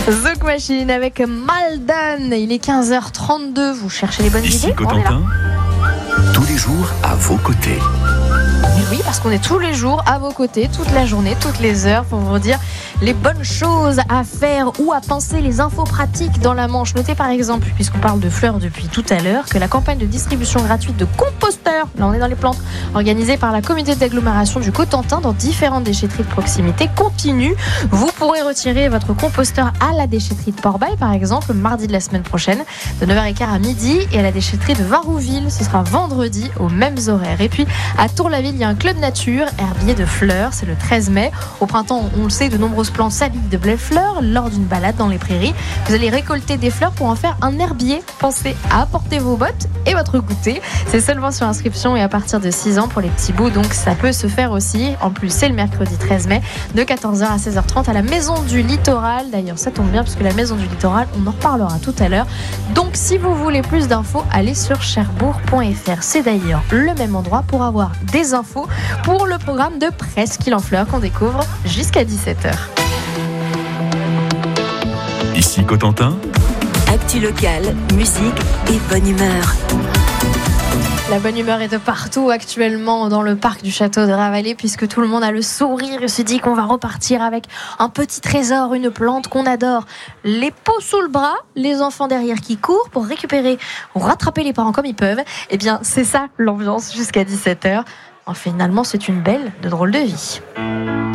Zouk Machine avec Maldan. Il est 15h32. Vous cherchez les bonnes Ici idées? Cotentin, tous les jours à vos côtés. Et oui, parce qu'on est tous les jours à vos côtés, toute la journée, toutes les heures, pour vous dire les bonnes choses à faire ou à penser, les infos pratiques dans la Manche. Notez par exemple, puisqu'on parle de fleurs depuis tout à l'heure, que la campagne de distribution gratuite de composteurs, là on est dans les plantes, organisée par la communauté d'agglomération du Cotentin dans différentes déchetteries de proximité continue. Vous pourrez retirer votre composteur à la déchetterie de Port-Bail, par exemple, mardi de la semaine prochaine, de 9h15 à midi, et à la déchetterie de Varouville, ce sera vendredi aux mêmes horaires. Et puis à Tour-la-Ville, il y a un club nature, herbier de fleurs, c'est le 13 mai. Au printemps, on le sait, de nombreuses plantes s'habillent de belles fleurs lors d'une balade dans les prairies. Vous allez récolter des fleurs pour en faire un herbier. Pensez à apporter vos bottes et votre goûter. C'est seulement sur inscription et à partir de 6 ans pour les petits bouts, donc ça peut se faire aussi. En plus, c'est le mercredi 13 mai de 14h à 16h30 à la Maison du Littoral. D'ailleurs, ça tombe bien parce que la Maison du Littoral, on en reparlera tout à l'heure. Donc, si vous voulez plus d'infos, allez sur cherbourg.fr. C'est d'ailleurs le même endroit pour avoir des infos pour le programme de Presqu'île en Fleurs qu'on découvre jusqu'à 17h. Ici Cotentin, Actu locale, musique et bonne humeur. La bonne humeur est de partout actuellement dans le parc du château de Ravalais, puisque tout le monde a le sourire et se dit qu'on va repartir avec un petit trésor, une plante qu'on adore. Les pots sous le bras, les enfants derrière qui courent pour récupérer ou rattraper les parents comme ils peuvent. Eh bien, c'est ça l'ambiance jusqu'à 17h. Finalement, c'est une belle de drôle de vie.